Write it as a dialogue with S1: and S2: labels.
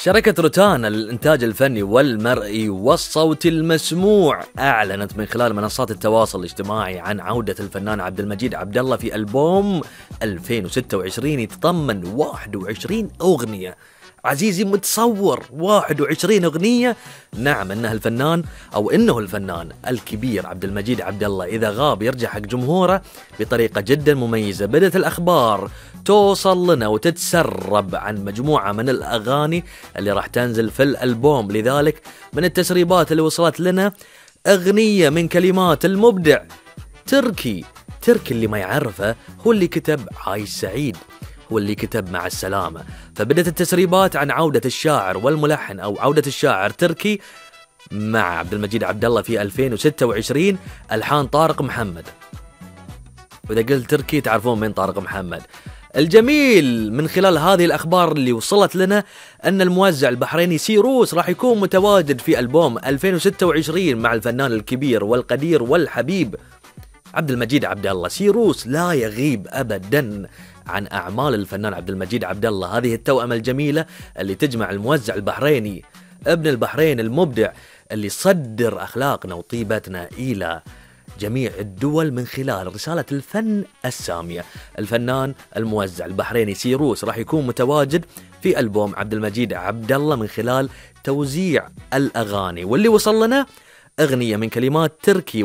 S1: شركة روتانا للإنتاج الفني والمرئي والصوتي المسموع أعلنت من خلال منصات التواصل الاجتماعي عن عودة الفنان عبد المجيد عبد الله في ألبوم 2026 يتضمن 21 أغنية. عزيزي متصور 21 أغنية؟ نعم، إنه الفنان الكبير عبد المجيد عبد الله إذا غاب يرجع حق جمهوره بطريقة جدا مميزة. بدأت الأخبار توصل لنا وتتسرب عن مجموعة من الأغاني اللي راح تنزل في الألبوم. لذلك من التسريبات اللي وصلت لنا أغنية من كلمات المبدع تركي اللي ما يعرفه هو اللي كتب عايش سعيد، هو اللي كتب مع السلامة. فبدأت التسريبات عن عودة الشاعر والملحن أو عودة الشاعر تركي مع عبد المجيد عبد الله في 2026 ألحان طارق محمد. وإذا قلت تركي تعرفون من طارق محمد. الجميل من خلال هذه الأخبار اللي وصلت لنا أن الموزع البحريني سيروس راح يكون متواجد في ألبوم 2026 مع الفنان الكبير والقدير والحبيب عبد المجيد عبد الله. سيروس لا يغيب أبدا عن أعمال الفنان عبد المجيد عبد الله، هذه التوأمة الجميلة اللي تجمع الموزع البحريني ابن البحرين المبدع اللي صدر أخلاقنا وطيبتنا إلى جميع الدول من خلال رسالة الفن السامية. الفنان الموزع البحريني سيروس راح يكون متواجد في ألبوم عبد المجيد عبد الله من خلال توزيع الأغاني، واللي وصل لنا أغنية من كلمات تركي